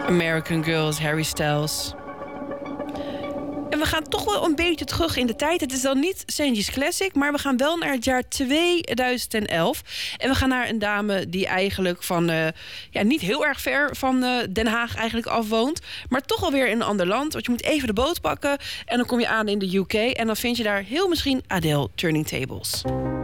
American Girls, Harry Styles. En we gaan toch wel een beetje terug in de tijd. Het is dan niet Sanji's Classic, maar we gaan wel naar het jaar 2011. En we gaan naar een dame die eigenlijk van niet heel erg ver van Den Haag eigenlijk afwoont, maar toch alweer in een ander land. Want je moet even de boot pakken en dan kom je aan in de UK en dan vind je daar heel misschien Adele Turning Tables.